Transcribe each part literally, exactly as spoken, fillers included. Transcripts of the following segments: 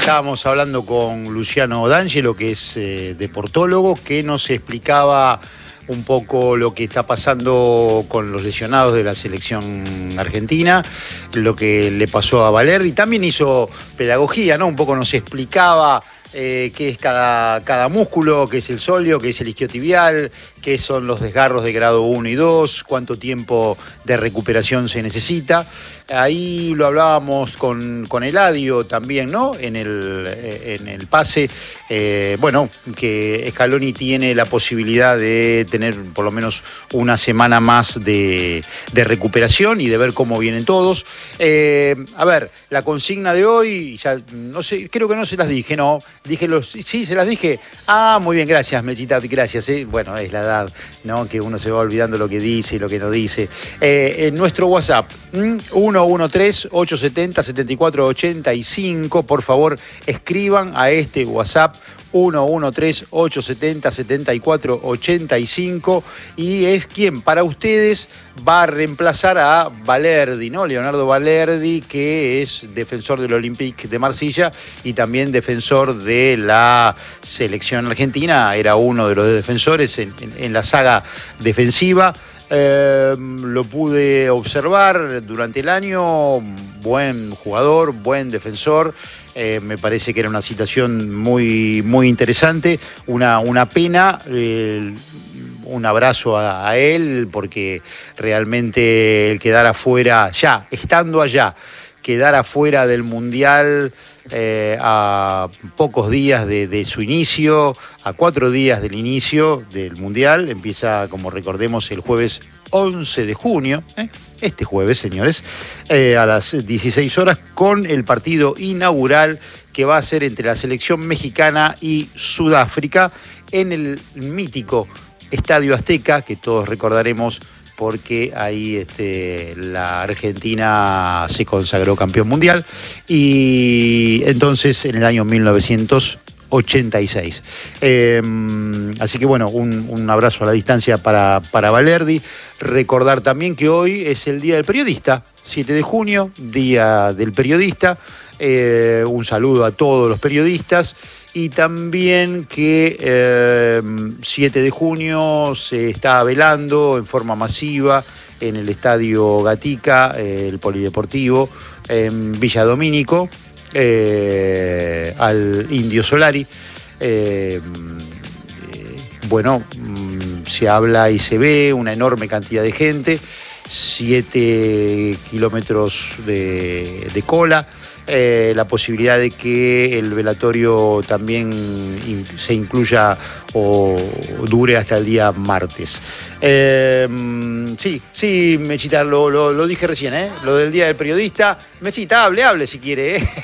Estábamos hablando con Luciano D'Angelo, que es eh, deportólogo, que nos explicaba un poco lo que está pasando con los lesionados de la selección argentina, lo que le pasó a Valerdi. También hizo pedagogía, ¿no? Un poco nos explicaba eh, qué es cada, cada músculo, qué es el sóleo, qué es el isquiotibial, qué son los desgarros de grado uno y dos, cuánto tiempo de recuperación se necesita. Ahí lo hablábamos con, con Eladio también, ¿no? En el, en el pase, eh, bueno, que Scaloni tiene la posibilidad de tener por lo menos una semana más de, de recuperación y de ver cómo vienen todos. Eh, a ver, la consigna de hoy, ya no sé, creo que no se las dije, ¿no? Dije los, sí, se las dije. Ah, muy bien, gracias, Mechita, gracias. ¿eh? Bueno, es la edad, ¿no? Que uno se va olvidando lo que dice y lo que no dice. Eh, en nuestro WhatsApp, uno uno tres, ocho siete cero, siete cuatro ocho cinco, por favor, escriban a este WhatsApp uno uno tres, ocho siete cero, siete cuatro ocho cinco y es quien para ustedes va a reemplazar a Valerdi, ¿no? Leonardo Valerdi, que es defensor del Olympique de Marsella y también defensor de la selección argentina, era uno de los defensores en, en, en la saga defensiva. Eh, lo pude observar durante el año, buen jugador, buen defensor, eh, me parece que era una situación muy, muy interesante, una, una pena, eh, un abrazo a, a él, porque realmente el quedar afuera, ya, estando allá, quedar afuera del Mundial eh, a pocos días de, de su inicio, a cuatro días del inicio del Mundial, empieza, como recordemos, el jueves once de junio, ¿eh? este jueves, señores, eh, a las dieciséis horas, con el partido inaugural que va a ser entre la selección mexicana y Sudáfrica en el mítico Estadio Azteca, que todos recordaremos porque ahí este, la Argentina se consagró campeón mundial, y entonces en el año mil novecientos ochenta y seis. Eh, así que bueno, un, un abrazo a la distancia para, para Valerdi. Recordar también que hoy es el Día del Periodista, siete de junio, Día del Periodista. Eh, un saludo a todos los periodistas. Y también que eh, siete de junio se está velando en forma masiva en el Estadio Gatica, eh, el Polideportivo, en Villa Domínico, eh, al Indio Solari. Eh, eh, bueno, se habla y se ve una enorme cantidad de gente, siete kilómetros de, de cola. Eh, la posibilidad de que el velatorio también in, se incluya o dure hasta el día martes. Eh, sí, sí, Mechita, lo, lo, lo dije recién, ¿eh? Lo del Día del Periodista. Mechita, hable, hable si quiere, ¿eh?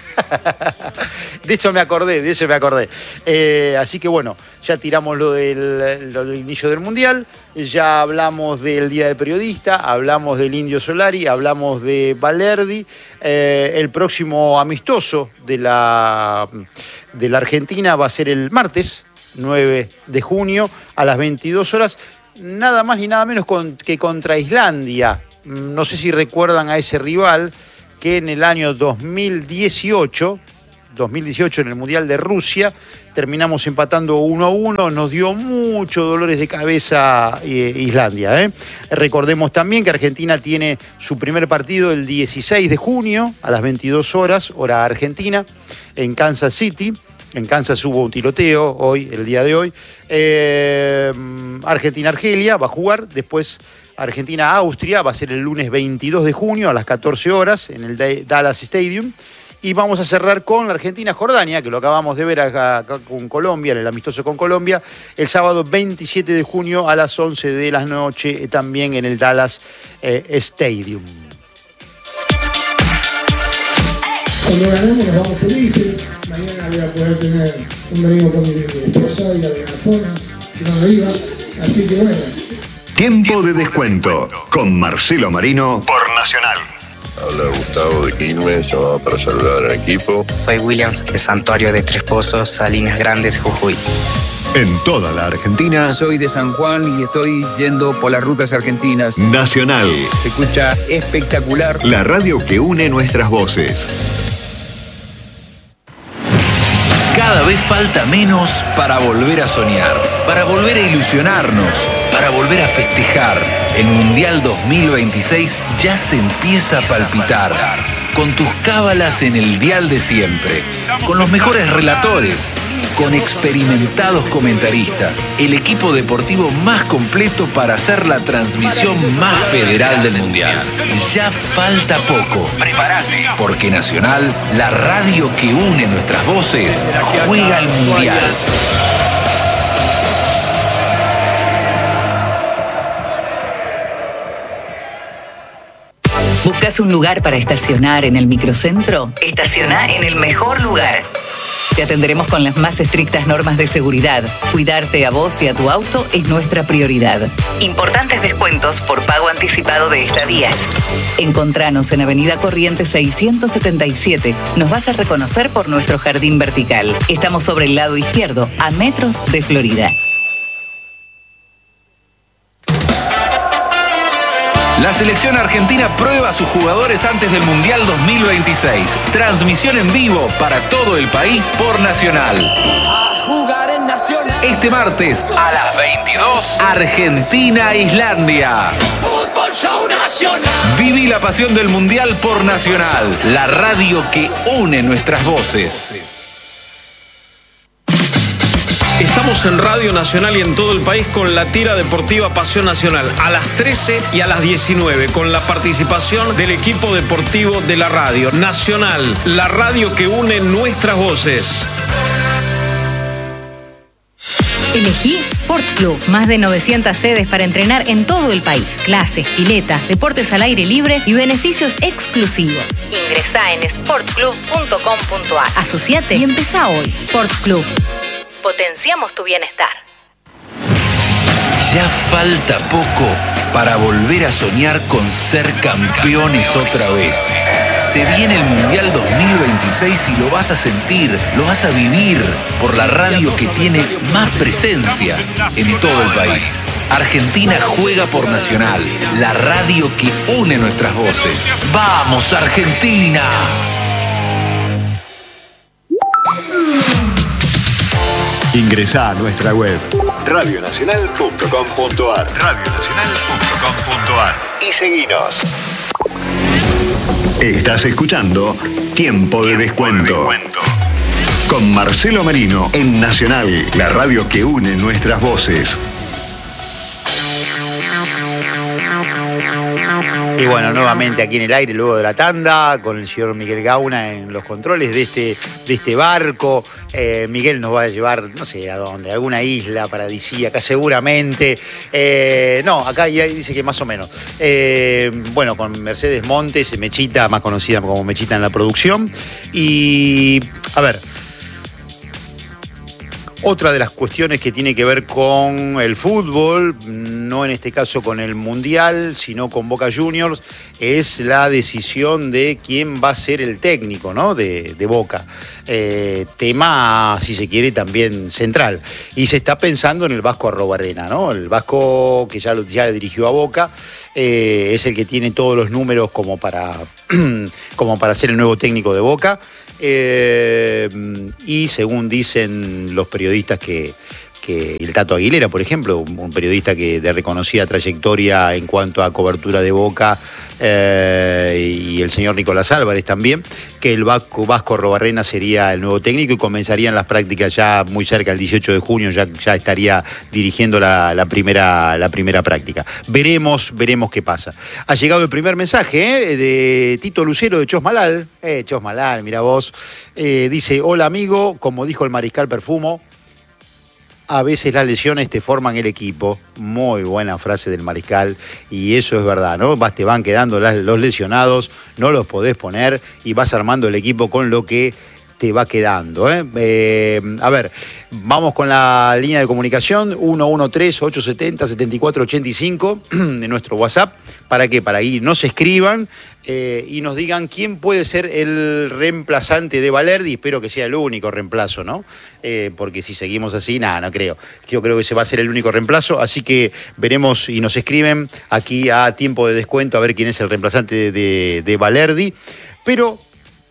De eso me acordé, de eso me acordé. Eh, así que bueno, ya tiramos lo del, lo del inicio del Mundial, ya hablamos del Día del Periodista, hablamos del Indio Solari, hablamos de Valerdi. Eh, el próximo amistoso de la, de la Argentina va a ser el martes, nueve de junio, a las veintidós horas, nada más ni nada menos con, que contra Islandia. No sé si recuerdan a ese rival que en el año dos mil dieciocho, dos mil dieciocho en el Mundial de Rusia, terminamos empatando uno a uno, nos dio muchos dolores de cabeza eh, Islandia. ¿eh? Recordemos también que Argentina tiene su primer partido el dieciséis de junio a las veintidós horas, hora argentina, en Kansas City. En Kansas hubo un tiroteo hoy, el día de hoy. Eh, Argentina-Argelia va a jugar, después Argentina-Austria va a ser el lunes veintidós de junio a las catorce horas en el Dallas Stadium. Y vamos a cerrar con la Argentina-Jordania, que lo acabamos de ver acá, acá con Colombia, en el amistoso con Colombia, el sábado veintisiete de junio a las once de la noche, también en el Dallas eh, Stadium. Cuando ganamos nos vamos felices. Mañana voy a poder tener un domingo con mi esposa, ir a la zona, si no lo iba. Así que bueno. Tiempo de descuento con Marcelo Marino por Nacional. Habla Gustavo de Quilmes, llamado para saludar al equipo. Soy Williams de Santuario de Tres Pozos, Salinas Grandes, Jujuy. En toda la Argentina. Soy de San Juan y estoy yendo por las rutas argentinas. Nacional. Se escucha espectacular. La radio que une nuestras voces. Cada vez falta menos para volver a soñar, para volver a ilusionarnos, para volver a festejar. El Mundial dos mil veintiséis ya se empieza a palpitar. Con tus cábalas en el dial de siempre, con los mejores relatores, con experimentados comentaristas, el equipo deportivo más completo para hacer la transmisión más federal del Mundial. Ya falta poco. Prepárate, porque Nacional, la radio que une nuestras voces, juega al Mundial. ¿Buscas un lugar para estacionar en el microcentro? Estaciona en el mejor lugar. Te atenderemos con las más estrictas normas de seguridad. Cuidarte a vos y a tu auto es nuestra prioridad. Importantes descuentos por pago anticipado de estadías. Encontranos en Avenida Corrientes seiscientos setenta y siete. Nos vas a reconocer por nuestro jardín vertical. Estamos sobre el lado izquierdo, a metros de Florida. La selección argentina prueba a sus jugadores antes del Mundial dos mil veintiséis. Transmisión en vivo para todo el país por Nacional. Este martes a las veintidós, Argentina-Islandia. Viví la pasión del Mundial por Nacional, la radio que une nuestras voces. Estamos en Radio Nacional y en todo el país con la tira deportiva Pasión Nacional a las trece y a las diecinueve con la participación del equipo deportivo de la radio Nacional, la radio que une nuestras voces. Elegí Sport Club. Más de novecientas sedes para entrenar en todo el país. Clases, piletas, deportes al aire libre y beneficios exclusivos. Ingresá en sport club punto com punto a r. Asociate y empezá hoy. Sport Club. Potenciamos tu bienestar. Ya falta poco para volver a soñar con ser campeones otra vez. Se viene el Mundial dos mil veintiséis y lo vas a sentir, lo vas a vivir por la radio que tiene más presencia en todo el país. Argentina juega por Nacional, la radio que une nuestras voces. ¡Vamos, Argentina! Ingresá a nuestra web radio nacional punto com punto a r radio nacional punto com punto a r y seguinos. Estás escuchando Tiempo de Descuento con Marcelo Marino en Nacional, la radio que une nuestras voces. Y bueno, nuevamente aquí en el aire, luego de la tanda, con el señor Miguel Gauna en los controles de este, de este barco. Eh, Miguel nos va a llevar, no sé a dónde, a alguna isla paradisíaca seguramente. Eh, no, acá ya dice que más o menos. Eh, bueno, con Mercedes Montes, Mechita, más conocida como Mechita en la producción. Y, a ver... Otra de las cuestiones que tiene que ver con el fútbol, no en este caso con el Mundial, sino con Boca Juniors, es la decisión de quién va a ser el técnico, ¿no? de, de Boca. Eh, tema, si se quiere, también central. Y se está pensando en el Vasco Arrobarrena, ¿no? El Vasco que ya, lo, ya dirigió a Boca, eh, es el que tiene todos los números como para, como para ser el nuevo técnico de Boca. Eh, y según dicen los periodistas que, que el Tato Aguilera, por ejemplo, un periodista que de reconocida trayectoria en cuanto a cobertura de Boca, eh, y el señor Nicolás Álvarez también, que el Vasco, Vasco Arrobarrena sería el nuevo técnico y comenzarían las prácticas ya muy cerca, el dieciocho de junio ya, ya estaría dirigiendo la, la, primera, la primera práctica. Veremos, veremos qué pasa. Ha llegado el primer mensaje, ¿eh? de Tito Lucero de Chosmalal. Eh, Chosmalal, mira vos. Eh, dice, hola amigo, como dijo el mariscal Perfumo, a veces las lesiones te forman el equipo. Muy buena frase del mariscal, y eso es verdad, ¿no? Vas, te van quedando las, los lesionados, no los podés poner y vas armando el equipo con lo que te va quedando, ¿eh? Eh, a ver, vamos con la línea de comunicación uno uno tres, ocho siete cero, siete cuatro ocho cinco de nuestro WhatsApp. ¿Para qué? Para que nos escriban eh, y nos digan quién puede ser el reemplazante de Valerdi. Espero que sea el único reemplazo, ¿no? Eh, porque si seguimos así, nada, no creo. Yo creo que ese va a ser el único reemplazo, así que veremos y nos escriben aquí a Tiempo de Descuento a ver quién es el reemplazante de, de, de Valerdi. Pero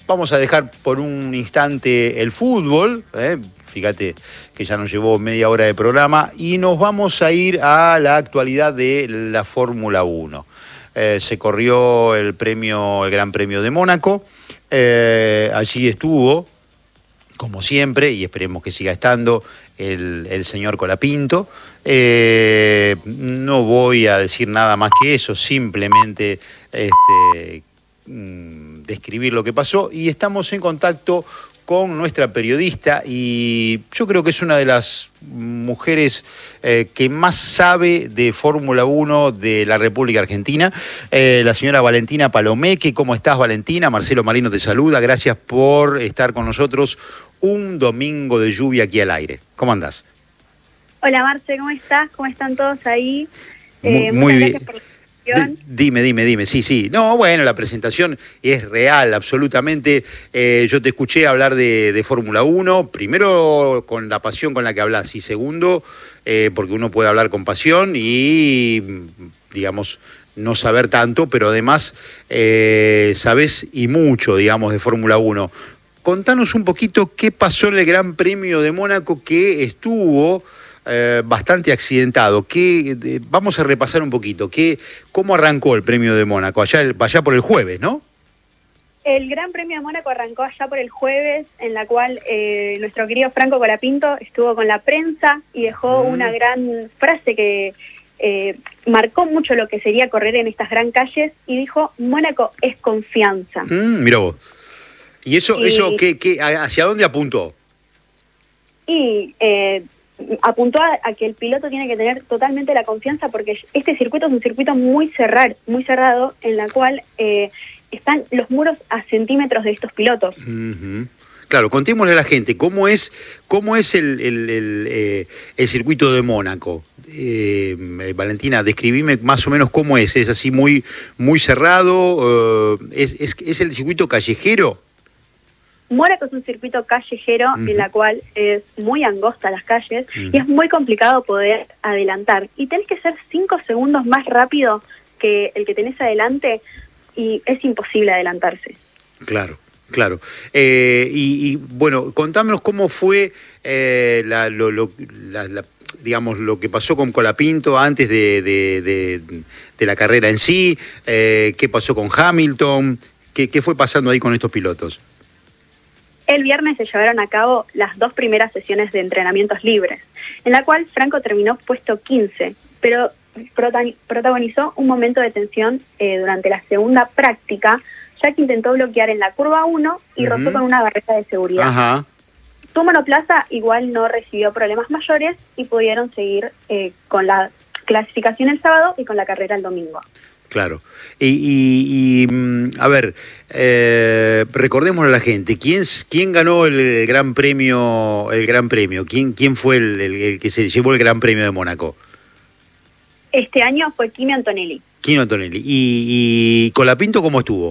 vamos a dejar por un instante el fútbol, ¿eh? Fíjate que ya nos llevó media hora de programa, y nos vamos a ir a la actualidad de la Fórmula uno. Eh, se corrió el premio, el Gran Premio de Mónaco, eh, allí estuvo, como siempre, y esperemos que siga estando, el, el señor Colapinto. Eh, no voy a decir nada más que eso, simplemente este, mm, describir lo que pasó, y estamos en contacto con nuestra periodista, y yo creo que es una de las mujeres eh, que más sabe de Fórmula uno de la República Argentina, eh, la señora Valentina Palomeque. ¿Cómo estás, Valentina? Marcelo Marino te saluda, gracias por estar con nosotros un domingo de lluvia aquí al aire. ¿Cómo andás? Hola, Marce, ¿cómo estás? ¿Cómo están todos ahí? Eh, muy, muy bien. D dime, dime, dime, sí, sí. No, bueno, la presentación es real, absolutamente. Eh, yo te escuché hablar de, de Fórmula uno, primero con la pasión con la que hablas, y segundo, eh, porque uno puede hablar con pasión y, digamos, no saber tanto, pero además eh, sabés y mucho, digamos, de Fórmula uno. Contanos un poquito qué pasó en el Gran Premio de Mónaco, que estuvo Eh, bastante accidentado. ¿Qué, de, vamos a repasar un poquito. ¿Qué, ¿Cómo arrancó el Premio de Mónaco? Allá, allá por el jueves, ¿no? El Gran Premio de Mónaco arrancó allá por el jueves, en la cual eh, nuestro querido Franco Colapinto estuvo con la prensa y dejó mm. una gran frase que eh, marcó mucho lo que sería correr en estas gran calles, y dijo: Mónaco es confianza. Mm, mirá vos. ¿Y eso, y, eso ¿qué, qué, hacia dónde apuntó? Y... Eh, apuntó a, a que el piloto tiene que tener totalmente la confianza, porque este circuito es un circuito muy cerrado, muy cerrado, en la cual eh, están los muros a centímetros de estos pilotos. Uh-huh. Claro, contémosle a la gente cómo es cómo es el, el, el, eh, el circuito de Mónaco. Eh, Valentina, describime más o menos cómo es. ¿Es así muy muy cerrado? Uh, ¿es, es, ¿Es el circuito callejero? Mónaco es un circuito callejero, uh-huh, en la cual es muy angosta las calles, uh-huh, y es muy complicado poder adelantar. Y tenés que ser cinco segundos más rápido que el que tenés adelante, y es imposible adelantarse. Claro, claro. Eh, y, y bueno, contámonos cómo fue eh, la, lo, lo, la, la, digamos, lo que pasó con Colapinto antes de, de, de, de la carrera en sí, eh, qué pasó con Hamilton, qué, qué fue pasando ahí con estos pilotos. El viernes se llevaron a cabo las dos primeras sesiones de entrenamientos libres, en la cual Franco terminó puesto quince, pero protagonizó un momento de tensión eh, durante la segunda práctica, ya que intentó bloquear en la curva uno y uh-huh, rozó con una barrera de seguridad. Uh-huh. Su monoplaza igual no recibió problemas mayores y pudieron seguir eh, con la clasificación el sábado y con la carrera el domingo. Claro. Y, y, y a ver, eh, recordémosle a la gente, ¿quién, quién ganó el Gran Premio? El Gran Premio? ¿Quién, quién fue el, el, el que se llevó el Gran Premio de Mónaco? Este año fue Kimi Antonelli. Kimi Antonelli. ¿Y, y Colapinto cómo estuvo?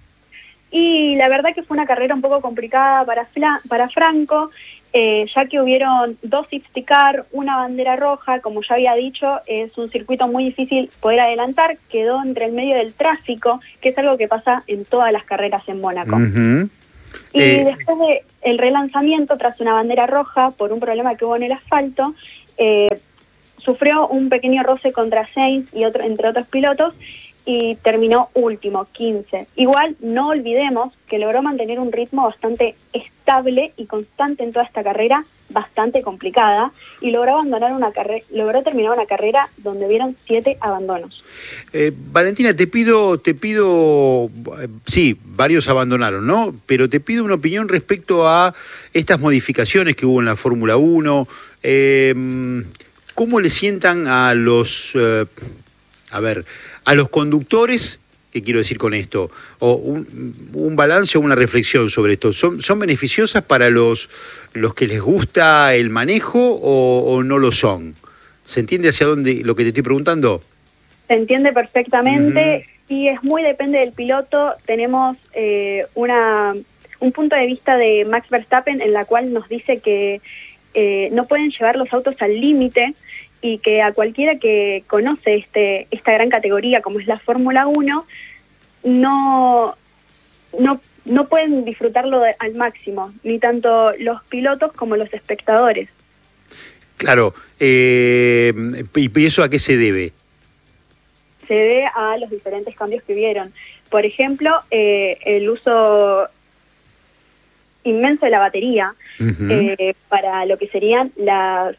Y la verdad que fue una carrera un poco complicada para, Fla, para Franco, eh, ya que hubieron dos safety car, una bandera roja. Como ya había dicho, es un circuito muy difícil poder adelantar, quedó entre el medio del tráfico, que es algo que pasa en todas las carreras en Mónaco. Uh-huh. Y eh... después del relanzamiento, tras una bandera roja, por un problema que hubo en el asfalto, eh, sufrió un pequeño roce contra Sainz y otro, entre otros pilotos, y terminó último, quince. Igual no olvidemos que logró mantener un ritmo bastante estable y constante en toda esta carrera, bastante complicada, y logró abandonar una carrera, logró terminar una carrera donde hubieron siete abandonos. Eh, Valentina, te pido, te pido, sí, varios abandonaron, ¿no? Pero te pido una opinión respecto a estas modificaciones que hubo en la Fórmula uno. Eh, ¿Cómo le sientan a los, eh, a ver, a los conductores? ¿Qué quiero decir con esto? O un, un balance o una reflexión sobre esto. ¿Son, son beneficiosas para los, los que les gusta el manejo o, o no lo son? ¿Se entiende hacia dónde lo que te estoy preguntando? Se entiende perfectamente, uh-huh, y es muy depende del piloto. Tenemos eh, una, un punto de vista de Max Verstappen en la cual nos dice que eh, no pueden llevar los autos al límite, y que a cualquiera que conoce este esta gran categoría como es la Fórmula uno, no, no, no pueden disfrutarlo de, al máximo, ni tanto los pilotos como los espectadores. Claro, eh, ¿y eso a qué se debe? Se debe a los diferentes cambios que hubieron. Por ejemplo, eh, el uso inmenso de la batería uh-huh. eh, para lo que serían las...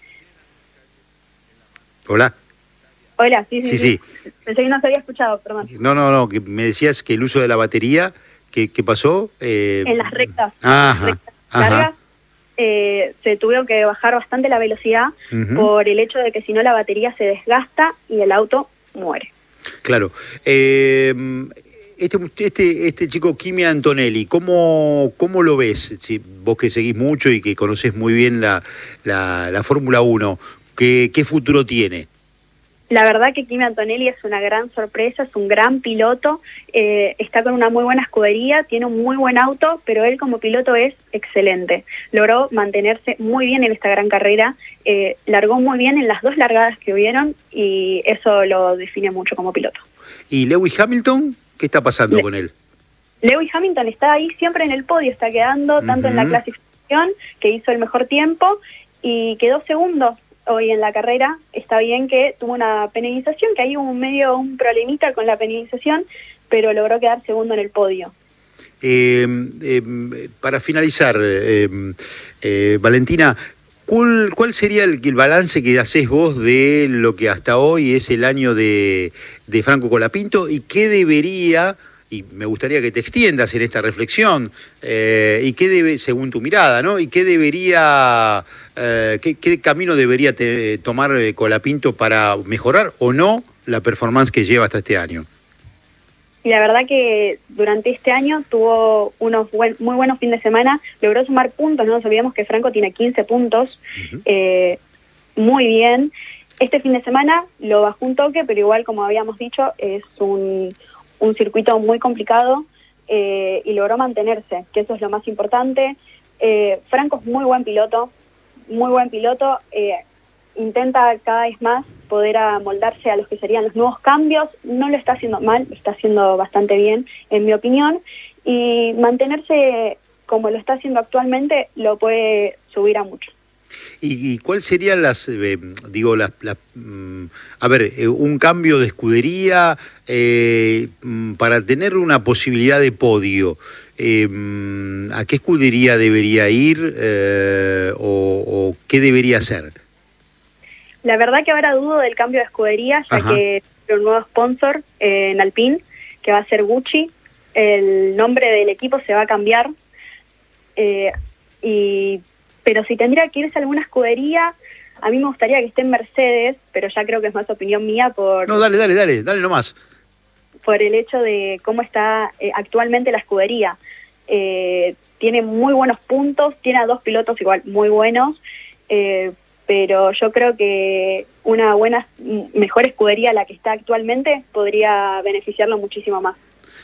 Hola. Hola, sí, sí, sí. sí. sí. Pensé que no se había escuchado, perdón. No, no, no, que me decías que el uso de la batería, ¿qué, qué pasó? Eh... En las rectas, ajá, las rectas largas, eh, se tuvieron que bajar bastante la velocidad uh-huh. por el hecho de que si no la batería se desgasta y el auto muere. Claro. Eh, este, este, este chico Kimi Antonelli, ¿cómo, cómo lo ves? Si vos que seguís mucho y que conocés muy bien la, la, la Fórmula uno, ¿qué, qué futuro tiene? La verdad que Kimi Antonelli es una gran sorpresa, es un gran piloto, eh, está con una muy buena escudería, tiene un muy buen auto, pero él como piloto es excelente. Logró mantenerse muy bien en esta gran carrera, eh, largó muy bien en las dos largadas que hubieron y eso lo define mucho como piloto. ¿Y Lewis Hamilton? ¿Qué está pasando Le- con él? Lewis Hamilton está ahí siempre en el podio, está quedando uh-huh. tanto en la clasificación, que hizo el mejor tiempo, y quedó segundo hoy en la carrera. Está bien que tuvo una penalización, que hay un medio un problemita con la penalización, pero logró quedar segundo en el podio. Eh, eh, para finalizar, eh, eh, Valentina, ¿cuál, ¿cuál sería el, el balance que hacés vos de lo que hasta hoy es el año de, de Franco Colapinto y qué debería... y me gustaría que te extiendas en esta reflexión, eh, y qué debe, según tu mirada, ¿no? Y qué debería, eh, qué, qué camino debería te, tomar Colapinto para mejorar o no la performance que lleva hasta este año. Y la verdad que durante este año tuvo unos buen, muy buenos fines de semana, logró sumar puntos, no nos olvidemos que Franco tiene quince puntos, uh-huh. eh, muy bien. Este fin de semana lo bajó un toque, pero igual, como habíamos dicho, es un... un circuito muy complicado eh, y logró mantenerse, que eso es lo más importante. Eh, Franco es muy buen piloto, muy buen piloto, eh, intenta cada vez más poder amoldarse a los que serían los nuevos cambios, no lo está haciendo mal, lo está haciendo bastante bien, en mi opinión, y mantenerse como lo está haciendo actualmente lo puede subir a mucho. ¿Y, y cuáles serían las, eh, digo, las, las mm, a ver, eh, un cambio de escudería eh, para tener una posibilidad de podio? Eh, ¿A qué escudería debería ir eh, o, o qué debería hacer? La verdad que ahora dudo del cambio de escudería, ya Ajá. que hay un nuevo sponsor eh, en Alpine, que va a ser Gucci. El nombre del equipo se va a cambiar, eh, y pero si tendría que irse a alguna escudería, a mí me gustaría que esté en Mercedes, pero ya creo que es más opinión mía por... No, dale, dale, dale, dale nomás. Por el hecho de cómo está eh, actualmente la escudería. Eh, tiene muy buenos puntos, tiene a dos pilotos igual muy buenos, eh, pero yo creo que una buena, mejor escudería a la que está actualmente podría beneficiarlo muchísimo más.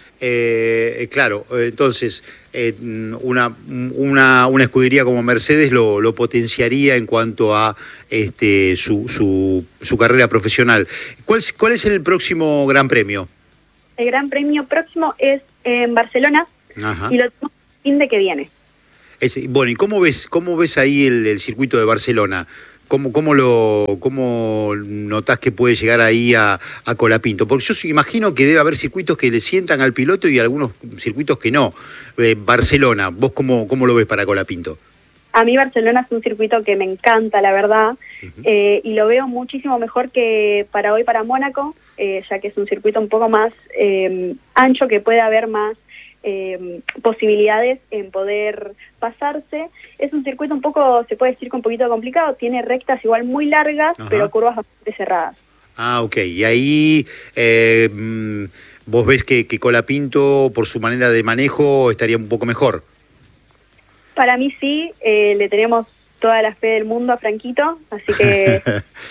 Eh, claro, entonces eh, una, una, una escudería como Mercedes lo, lo potenciaría en cuanto a este, su, su, su carrera profesional. ¿Cuál, ¿Cuál es el próximo Gran Premio? El Gran Premio próximo es en Barcelona. Ajá. Y lo tenemos el fin de que viene. Es, bueno, ¿y cómo ves, cómo ves ahí el, el circuito de Barcelona? ¿Cómo, cómo, lo, ¿Cómo notás que puede llegar ahí a, a Colapinto? Porque yo imagino que debe haber circuitos que le sientan al piloto y algunos circuitos que no. Eh, Barcelona, ¿vos cómo, cómo lo ves para Colapinto? A mí Barcelona es un circuito que me encanta, la verdad, uh-huh. eh, y lo veo muchísimo mejor que para hoy para Mónaco, eh, ya que es un circuito un poco más eh, ancho, que puede haber más Eh, posibilidades en poder pasarse. Es un circuito un poco, se puede decir que un poquito complicado, tiene rectas igual muy largas, Ajá. pero curvas bastante cerradas. Ah, ok, y ahí eh, vos ves que, que Colapinto, por su manera de manejo, estaría un poco mejor. Para mí sí, eh, le tenemos toda la fe del mundo a Franquito, así que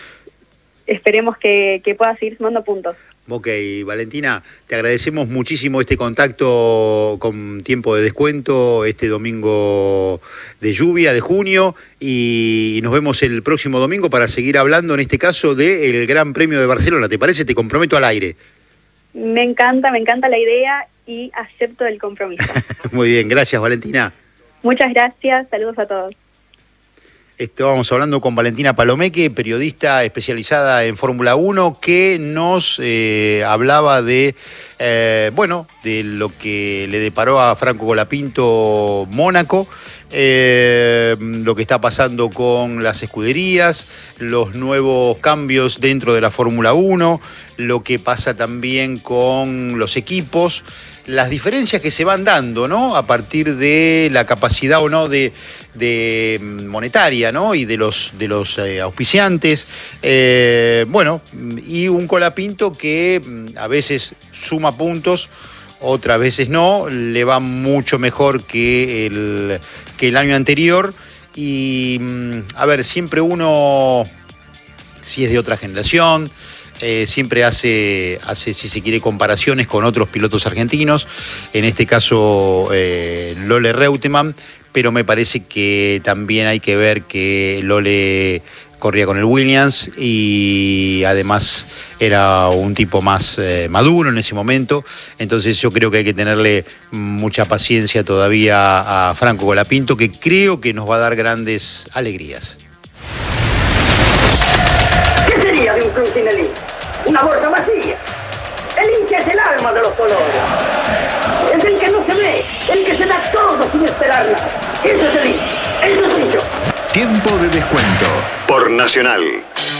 esperemos que, que pueda seguir sumando puntos. Ok, Valentina, te agradecemos muchísimo este contacto con tiempo de descuento, este domingo de lluvia de junio, y nos vemos el próximo domingo para seguir hablando, en este caso, del Gran Premio de Barcelona. ¿Te parece? Te comprometo al aire. Me encanta, me encanta la idea y acepto el compromiso. Muy bien, gracias Valentina. Muchas gracias, saludos a todos. Estábamos hablando con Valentina Palomeque, periodista especializada en Fórmula uno, que nos eh, hablaba de, eh, bueno, de lo que le deparó a Franco Colapinto Mónaco, eh, lo que está pasando con las escuderías, los nuevos cambios dentro de la Fórmula uno, lo que pasa también con los equipos, las diferencias que se van dando, ¿no? A partir de la capacidad o no de, de monetaria, ¿no? Y de los, de los eh, auspiciantes. Eh, bueno, y un Colapinto que a veces suma puntos, otras veces no, le va mucho mejor que el, que el año anterior. Y, a ver, siempre uno, si es de otra generación, Eh, siempre hace, hace, si se quiere, comparaciones con otros pilotos argentinos, en este caso eh, Lole Reutemann, pero me parece que también hay que ver que Lole corría con el Williams y además era un tipo más eh, maduro en ese momento, entonces yo creo que hay que tenerle mucha paciencia todavía a Franco Colapinto, que creo que nos va a dar grandes alegrías. ¿Qué sería de un club sin el hincha? Una bolsa vacía. El hincha es el alma de los colores. Es el que no se ve, el que se da todo sin esperar nada. Eso es el hincha, eso soy yo. Tiempo de descuento por Nacional.